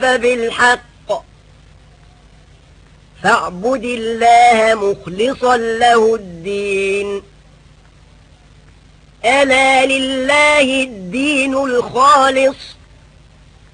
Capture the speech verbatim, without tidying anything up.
بالحق فاعبد الله مخلصا له الدين. ألا لله الدين الخالص